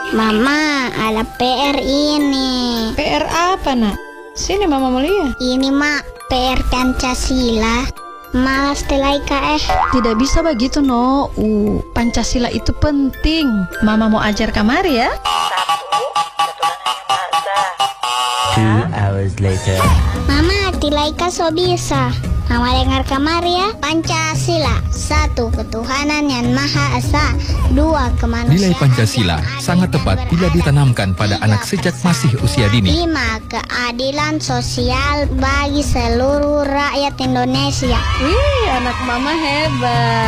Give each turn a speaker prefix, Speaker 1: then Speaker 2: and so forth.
Speaker 1: Mama, ada PR ini.
Speaker 2: PR apa, Nak? Sini Mama mau lihat.
Speaker 1: Ini, Mak, PR Pancasila. Malas Telaika
Speaker 2: Tidak bisa begitu, No. Pancasila itu penting. Mama mau ajar kamar ya.
Speaker 3: 2 hours later.
Speaker 1: Mama, Telaika so bisa. Mama dengar kamar ya. Pancasila. 1. Ketuhanan yang Maha Esa. 2. Kemanusiaan.
Speaker 4: Nilai Pancasila sangat tepat bila ditanamkan pada anak sejak masih usia dini.
Speaker 1: 5. Keadilan sosial bagi seluruh rakyat Indonesia.
Speaker 2: Wih, anak Mama hebat.